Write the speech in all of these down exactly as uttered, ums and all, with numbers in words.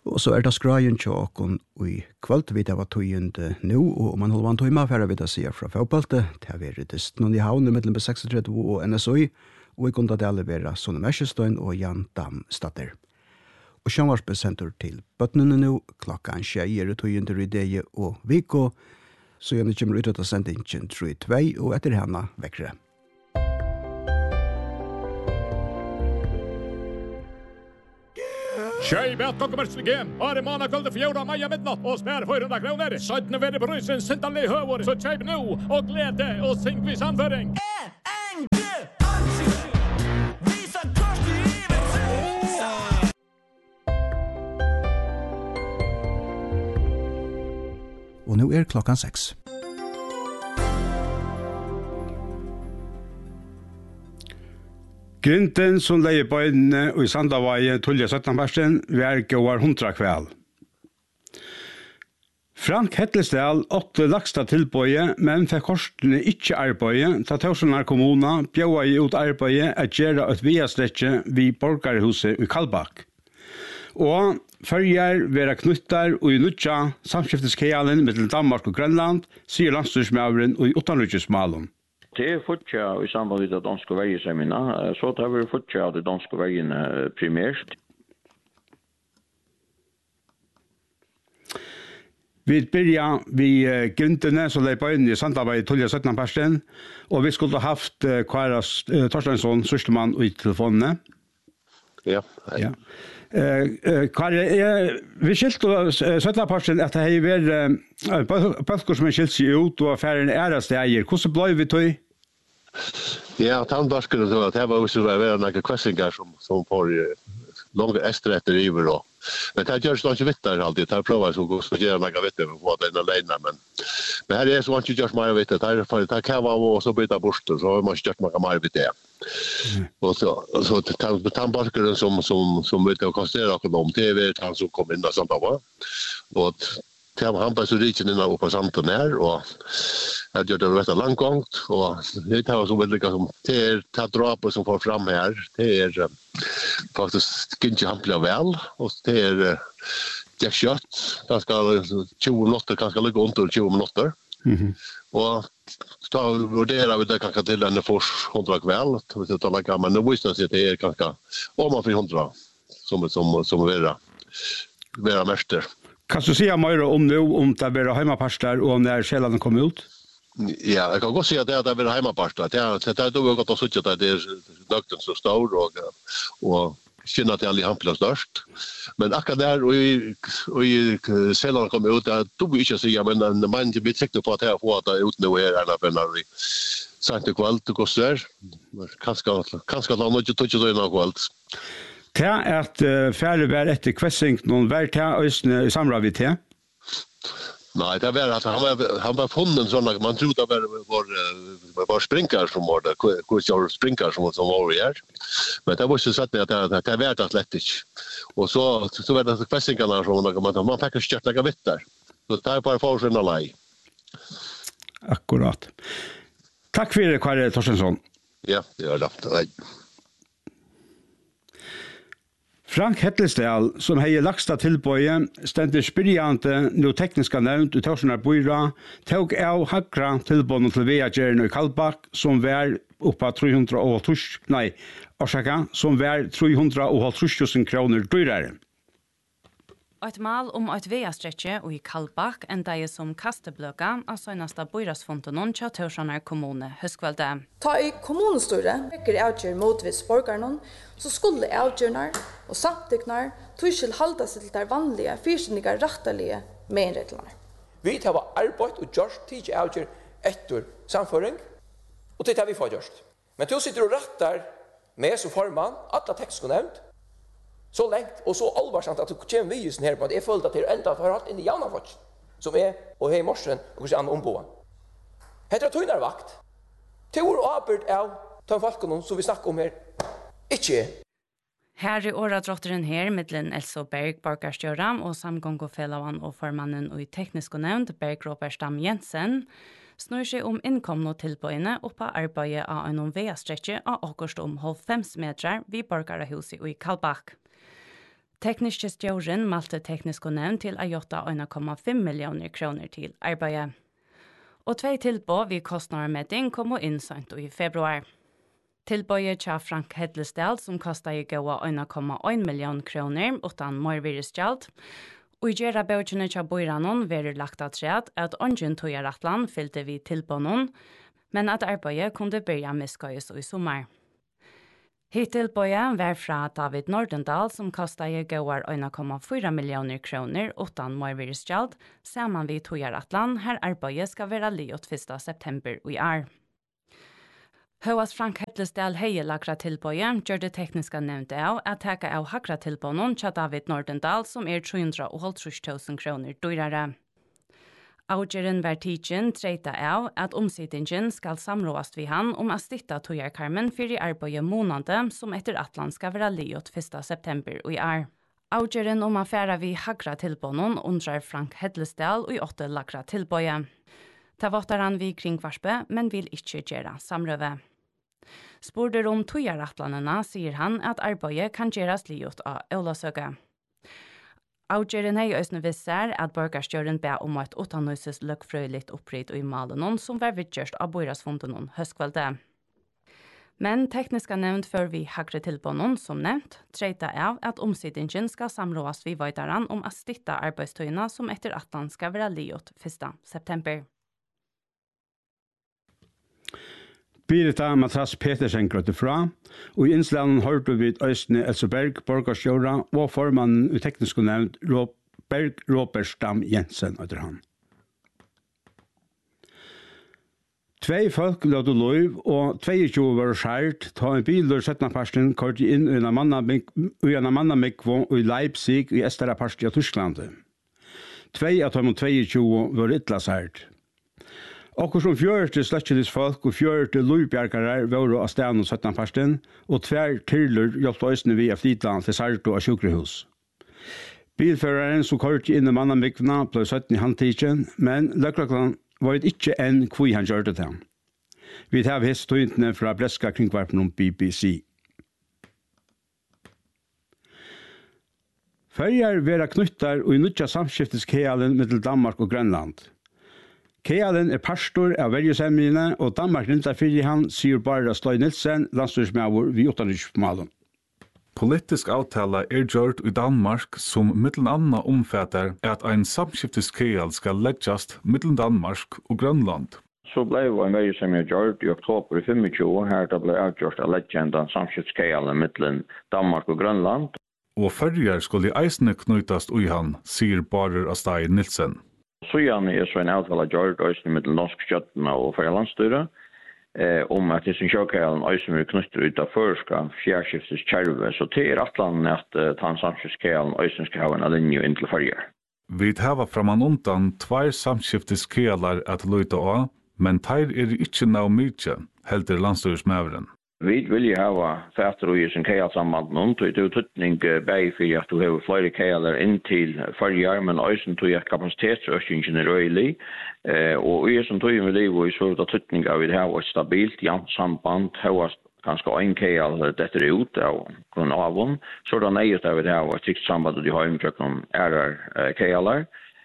Og så er det skrajen tjåkon i kvöld vid av tøyende nå, og man holder man tøyma for å vite seg fra fotballte, til å være dysten i havne mellom B trekstiseks og N S O, og i kunde det være Sonne Merkestøyen og Jan Damstatter. Og sjønvarspe sender til bøttene nå, klokka tjeier tøyende ryddeie og viko, så gjerne kommer ut av sendingen tre to, og etter henne vekkere. Tjej Vätkonkommersligen har i månad kvälde fjorda maja midnatt och spär fyrahundra kronor. Söjtne vede brysen sintalig hövor. Så tjej nu och glädje och synkvis anföring. En, en, du, ansikte. Visa törst i livet. Og nå er klokkan seks. Grinten som leier på øynene og i Sandavaie tullje sytten persen var gåar hundra kvæl. Frank Hetlesdal åtte lagsta tilbøye, men fikk korsene ikke arbeidet, ta Tøvsundar kommuna bjøa i ut arbeidet at gjøre et viastrekke vid borgarhuset i Kallbakk. Og førjer vera knuttar og i nutja samskifteskeialen mellom Danmark og Grønland, sier landstyrsmævren og i utanrykesmalen. Det er fortsatt i samband med det danske vergesemina, så det har vi fortsatt det danske vergene primært. Vi begynner vi grintene som leipa inn i Sandavaie tullje sytten persen, og vi skulle ha haft Kvaras Torsteinsson, sørstemann, i telefonene. Ja, hei. Ja. Uh, Kvar, uh, vi skilte sytten persen at det har vært bøtker som er skilt seg ut og affæren æraste eier. Hvordan ble vi tog? Ja, tannbarskene så at det var også være noen kvessingar som, som får långa extra etter iver då. Men det görs nog inte vittar alltid. Det prövar så går så gör några vittar på den alena men men här är så inte görs mer vittar. Det för det kan vara och så byta bort så har man gjort några mer vittar. Och så så tandbarkaren som som som vet att kostera ekonom T V han som kommer in och sånt där. Och det har han på så riken innan på samton här och jag gör det rätt långt och det tar så väldigt som det tar drap som får fram här det är faktiskt inte hampla väl och det är jag kött det ska tjugo minuter kanske ligga under tjugo minuter. Mhm. Och ta vurdera vi det kanske till den för hundra kväll så att alla kan men nu visste sig det är kanske om man får hundra som som som vara vara mäster. Kan du säga mer om nu om det blir hemmapastar och när skällan kommer ut? Ja, jag kan gå säga att det blir hemmapastar. Det är det då gott att se att det är nökten så stor och och känna att det är hamplast störst. Men akkurat där och i och i skällan kommer ut att då vill jag säga men man inte blir säker på att det får att ut nu är alla vänner i Santa Kvalt och så kanske kanske någon inte toucha det något kvalt. Det er at uh, færre vær etter kvessing noen vær til Østene i samråd vi til? Nei, det var at han var, han var funnet sånn at man trodde det var, var, var sprinkar som var det, hvor sprinkar som, som var her. Men det var ikke sett at det, det var atletisk. Og så, så var det kvessingarna som man, man fikk ikke kjørt noe vitt der. Så det er bare for sin lei. Akkurat. Takk for det, Kåre Torstensson. Ja, det gjør det. Nei. Frank Hetlesdal, som hei lagsta tilbøye, stendte spyrjante no tekniska nevnt ut Tøvsundar Bøyra, tog av hakra tilbøyene til Veagjeren i Kallbakk, som var oppa tre hundre og halvtreds, nei, orsaka, som var tre hundre og halvtreds tusen kroner dyrere. Et mal om et veastrekje og i Kallbakk enda jeg som kastebløka av søgnasta Bøyrasfontenon til Tøvsundar kommune høskvalde. Ta i kommunestyret, vekker avgjør motvis borgerne, så skulle avgjørende og samtykkene tog halda seg til der vanlige, fyrstændiga, rettelige menreglene. Vi tar arbeid og gjørst tid avgjør etter samføring, og det tar vi for gjørst. Men til å sitte og rettar med som formann, alle tekst og nevnt, så lengt og så alvarsamt at du kommer vi just her på at jeg følte at det er enda har hatt inn i javna folk, som er og hei morsen og hvordan han omboen. Heter det tøynarvakt. Tor og arbeid av tøynfalkene som vi snakker om her, ikke. Her er åradrotteren her, middelen Elso Berg, Borgarstjøram og samgångofelavan og formannen og i teknisk og nevnt, Berg Råberstam Jensen, snur seg om innkomne tilbøyene oppa arbeidet av en veastrekje av akkurat om halvfems meter vid Borgarahuset og i Kallbakk. Tekniske stjåren malte teknisk og nevnt til å gjøre en komma fem millioner kroner til arbeidet. Og tvei tilbå vi kostnadermeting kom inn sent i februar. Tilbøye til Frank Hedlesdal som kostet i gåa en komma en million kroner utan morvireskjalt. Og i gjerra bøkene til bøyranen var lagt at rett at ånden tog i rettland fylte vi tilbånen, men at arbeidet kunne begynne miskøyes i sommer. Hittil bøye var fra David Nordendal som kostet i gåa en komma fyra millioner kroner utan morvireskjalt, sammen vi tog i rettland her arbeidet skal være liot første september i år. Høyas Frank Hedlesdal heie lagra tilbøye gjør det tekniske nevnt av at teka av hakra tilbånen til David Nordendal som er tre hundre og halvtreds tusen kroner dyrere. Avgjøren var tidsen treita av at omsittingen skal samråast vi han om å stitta tojarkarmen for i arbeidet månande som etter Atlant skal være liot første september i år. Avgjøren om affæra vi hakra tilbånen undrar Frank Hedlesdal og i åtte lagra tilbøye. Ta votar han vi kring varspe, men vil ikke gjøre samrøve. Spurder om tojaratlandene sier han at arbeidet kan gjøres liot av Ølasøga. Avgjøren hei øsne visser at borgarstjøren ber om et utanøyses løkfrøyligt oppritt i malen som var vidgjørst av bøyrasfonden høstkvalde. Men tekniska nevnt før vi hakre tilbånden, som nevnt, treita av at omsittingen skal samråast vi vøydaran om å stitta arbeidstøyene som etter Atlant skal være liot første september. Birita Matras Petersen grøtte fra, og i innslagen hørte vi Østne Elseberg, borgarstjøra, og formannen i teknisk nevnt Berg Råperstam Jensen etter han. Tvei folk lødde lov, og tjueto var skjært, ta en bil og settende parsten kort inn i en mannamikvo i Leipzig i Estera parsten av Tysklandet. Tvei av dem tjueto var ytla skjært. Okkur som fjørte sløtjelis folk og fjørte lojbjergare var av stedet sytten parsten, og tver tyrler hjelpte øsne vi av flytland til Sarto av sjukrehus. Bilføreren som kort inn i mannamikvna ble sytten i handtidjen, men løklakkene var det ikke enn hvor han gjør det til. Vi tar hest tøyntene fra Breska kringvarpen om B B C. Førjar vera knyttar og i nødja samskifteskaelen mellom Danmark og Grønland. Kealen er pastor av velgesemningene, og Danmark nyntar fyrir han, sier bare Støy Nilsen, landstyrsmavur vi utanriksmalen. Politisk avtale er gjort i Danmark som mittel anna omfatter at ein samskifteskeal skal leggjast mittel Danmark og Grønland. Så ble det en velgesemning gjort i oktober tjuefem, her det ble avgjort å leggja en samskifteskealen mittel Danmark og Grønland. Og førjar skulle eisne knytast ui han, sier bare Støy Nilsen. Så gjerne er så en avtale gjort øyne med norsk kjøttene og fjellandstyret eh, om at disse kjøkkelen øyne vil knytte ut av førska fjærskiftes kjerve. Så det er atlandet at uh, ta en samskiftskelen øyne skal ha en linje inn til farger. Vi har framan undan tvær samskifteskelar at løyta av, men teir er ikke nav mykje, heldur landstyresmæveren. Vi vil jo ha fætter og i sin keilsamband noen, det er jo tøtning bæg for at du har flere keiler inn til farger, men også tog at kapasitetsøkningen er øyelig, og i som tog med liv og i så er tøtning av det her et stabilt samband, har kanskje en keil dette ut av grunn av den, så er det nøyet av det her et sikt samband, og de har umtrykt noen ærer keiler.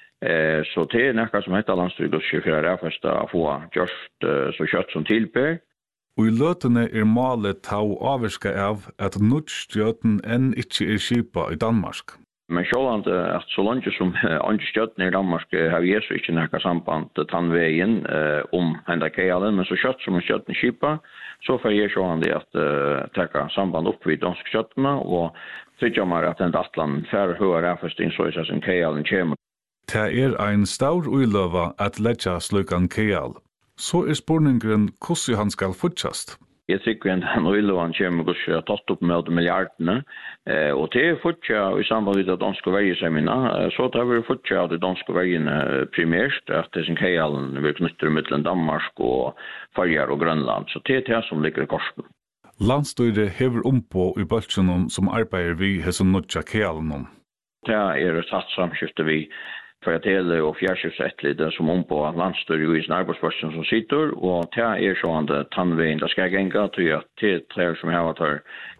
Så det er noe som heter landstyret for å først å få gjørst så kjøtt som tilber. Og i løtene er malet tau avvirska av at nudstjøten enn ikkje er skipa i Danmark. Men sjålande at så langt som andstjøten i Danmark har vi så ikke nekka samband til tannvegen eh, om henda keialen, men så kjøtt som stjøten skipa, så får jeg sjålande at uh, tekka samband opp vid dansk kjøttene, og trykker meg at den datland færre høyere først innså i seg som keialen kommer. Det er ein staur uiløva at letja slukan keial. Så er spurningen hvordan han skal fortsatt. Jeg tykker at den uiløvan kommer hvordan jeg har tatt opp med milliardene, eh, og det er fortsatt i samband med det danske vergesemina, så det har vi fortsatt de danske vergene primært, at det sin keialen vil knytte mellom Danmark og Farger og Grønland, så det er det som ligger i korsen. Landstyret hever ompå i bøltsjonen som arbeider vi hos nødja keialen om. Det er et satt samskifte vi for at hele og fjærskiftsrettelige som om på landstyret i sin arbeidsplassen som sitter, og det er sånn at tannveien det skal gjenge til at det er tre som har vært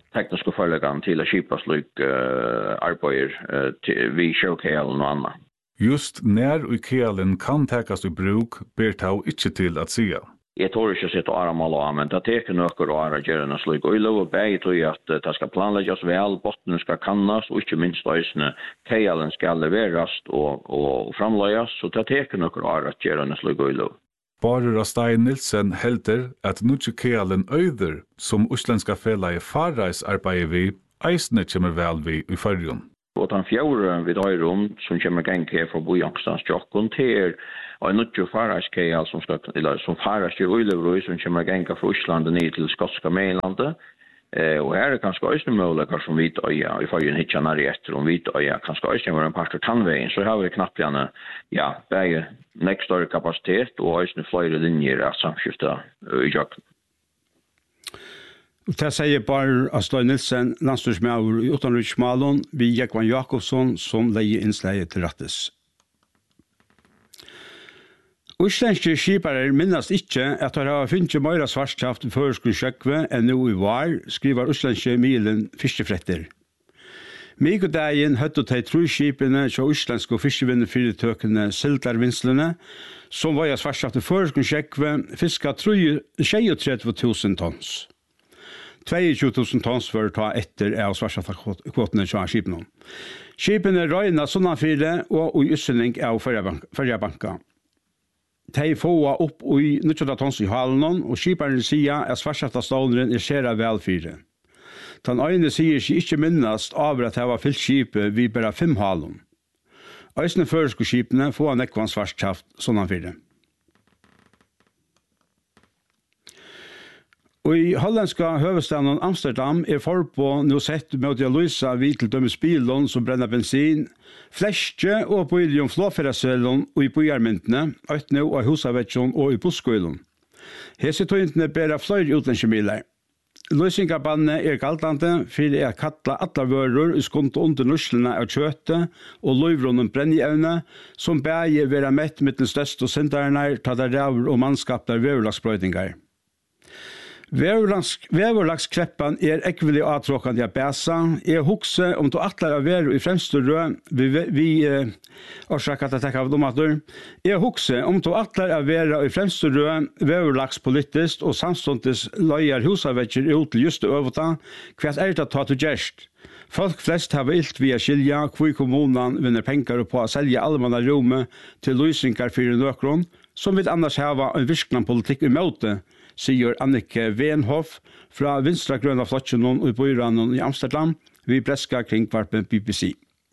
tekniska föreläggan till att skipa slik uh, arbeider uh, til, vi sjøkjelen og annet. Just när och kelen kan täckas i bruk ber tau inte till att säga. Jeg tror ikke å sitte og aramal av, men det teker nøkker og ara gjerne slik. Og jeg lover begge tror jeg at det skal planlegges vel, bottene skal kannas, og ikke minst øysene, keilen skal leveres og, og framløyes, så det teker nøkker og ara gjerne slik og jeg lover. Bare Rastai Nilsen helder at nutje keilen øyder som uslenska felaget Farais arbeider vi, eisne kommer vel vi i fyrjon. Og den fjore vi drar rundt, som kommer gang her fra Bojangstans Jokkon, til og en nødvendig faraskeil som skal, eller som faras til Ulevrøy, som kommer gang fra Osland ned til skotska Meilandet. Eh, og her er kanskje også muligheter som vi øya, i forrige hitjan er etter om vi øya, kanskje også var en part av tannveien, så har vi knapt gjerne, ja, begge nek større kapasitet og også flere linjer av samskiftet i Jokkon. Det sier bare Astor Nilsen, landstyrsmauer i utenriksmalen, vi Jekvan Jakobsson, som leier innsleie til rattes. Uslenske skipare minnast ikke at de har finnet mer svartskaft i føreskunnskjøkve enn nå i var, skriver uslenske milen fiskefretter. Mikodagjen høtte de tru skipene til uslenske og fiskevinnerfyrirtøkene Sildarvinslene, som var svartskaft i føreskunnskjøkve, fisket tjuetre tusen tons. tjueto tusen tons for å ta etter av svartskaftkvotene til skipene. Skipene røyna Sunnanfire og i Ysseling av Førjabanka. De får opp i nitton tons i halen, og skiperen sier at svartskaftsståleren er skjera velfyre. Den øyne sier seg ikke minnast av at det var fyllt skipet vi bare fem halen. Øysene føresko skipene får nekvann svartskaft Sunnanfire. Og i hollandska høvestaden Amsterdam er forpå nå sett med å lyse vid til dømes bilen som brenner bensin, flestje og på idiom flåferaselen og i bøyarmyntene, øyne og i husavetsjon og i busskøylen. Hese tøyntene bærer flere utenskjemiler. Løsingarbannet er galtande for å kattla alle vører i skont under norslene av kjøttet og løyvronen brenneevne, som bæger være mett med den største sendarene til der ræver og mannskap der veverlagsbrøytingar. Veverlagskreppan er ekvelig avtråkande av bæsa. Jeg hukse om du atler av veru i fremste rød, vi, vi eh, årsak at jeg tenker av domater. Jeg hukse om du atler av veru i fremste rød, veverlagspolitisk og samståndes løyer husavekker ut til just øveta, hva er det ta til gjerst? Folk flest har ilt via skilja hvor kommunen vinner penger på å selge allmanna rommet til lysingar for nøkron, som vil annars hava en virknan politikk i møte, sier Annike Venhoff fra Vinstra-grønna flottsjonen i Bøyranen i Amsterdam ved breska kringkvarpen B B C.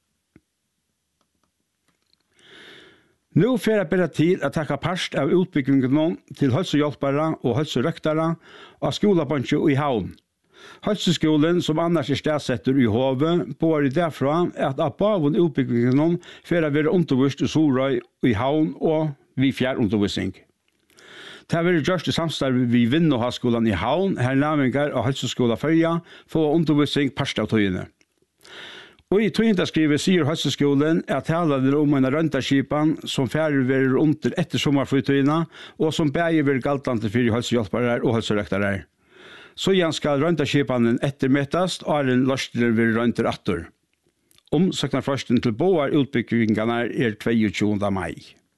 Nå får jeg bedre tid å takke parst av utbyggingen til helsehjelpere og helserøktere av skolabansje i havn. Helseskolen, som annars er stedsetter i Hove, bor i derfra at av bavun utbyggingen får jeg være undervist i Sorøy i havn og vi fjærundervisning. Det har vært gjørst i samstarv vi Vinnohaskolan i Havn, her nærmengar og helseskola Førja, for undervisning parst av tøyene. Og i tøyendaskrivet sier helseskolen at taler om en røntarskipan som færre verer under etter sommerflytøyene, og som begge verer galtante for helsehjelpere og helserøktere. Så igjen skal røntarskipanen ettermettast, og en løstere verer rønter atter. Omsøknarfrosten til båar utbyggingene er tjueåtte mai.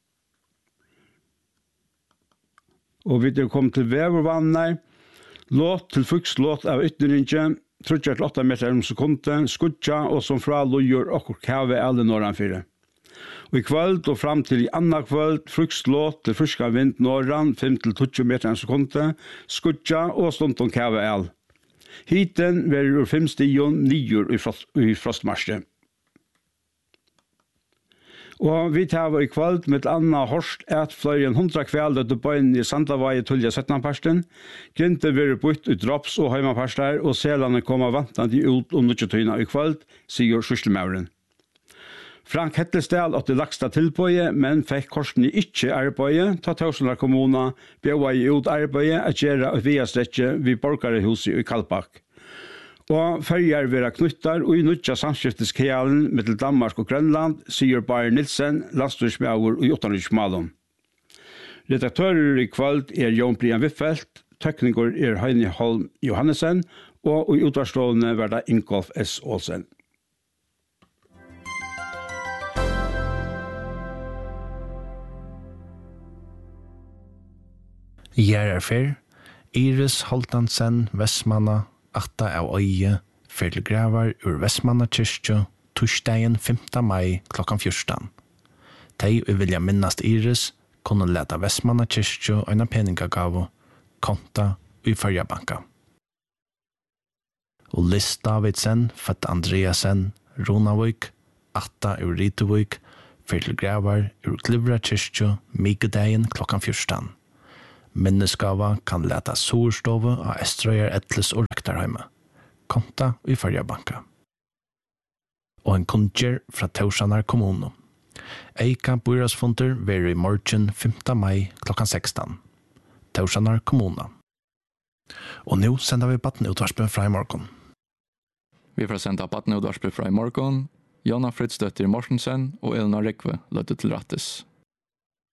Og vi er kommet til vevervannet, låt til fukslåt av ytterringen, tre til åtte meter om sekundet, skudja og som fra lojer og kave alle norranfyre. Og i kvöld og fram til i anna kvöld, fukslåt til friska vind norran, fem til tolv meter om sekundet, skudja og stund om kave all. Hiten verer ur fem stion nio i, frost, i frostmarsje. Og vi tar i kvöld med anna horst et flere enn hundra kveldet til bøyen i Sandavaie tullja syttenparsten. Grinte vil bytt ut drops og heimaparstar, og selene kommer vantande ut om nødgetøyna i kvöld, sier sysselmauren. Frank Hettelsdal åtte lagsta tilbøye, men fikk korsene ikke arbeide, ta Tøsundar kommuna, bjøva i ut arbeide, at gjøre et viastretje vid borgarehuset i Kalbakk. Og ferger vera knuttar og i nødja samskifteskjalen mellom Danmark og Grønland, sier Bayer Nilsen, landstyrsmauer og utenriksmalen. Redaktører i kvöld er Jon Brian Wiffelt, tekniker er Heine Holm Johannesen, og i utvarstrålene var det Ingolf S. Olsen. Gjerarfer, Iris Holtansen, Vestmanna, Atta av Øye, Ferdelgravar ur Vestmanna kyrkjo, torsdagen femte mai klokkan fjorton. Tei vi vilja minnast Iris, kunne leta Vestmanna kyrkjo og en peningagavo, konta i Färjabanka. Og Liss Davidsen, født Andreasen, Ronavik, Atta ur Rituvik, Ferdelgravar ur Glivra kyrkjo, Mikudagen klokkan fjorton. Minneskava kan leta Sorstove av Estrøyer Etles og Rektarheime. Konta i Färjabanka. Og en kunnjer fra Tausanar kommuno. Eika byrasfunter ver i morgen femte mai klokkan sekston. Tausanar kommuna. Og nu sender vi batten utvarspen fra i morgon. Vi får senda batten utvarspen fra i morgon. Jonna Fridsdøtter Mortensen og Elna Rekve løtte til rattes.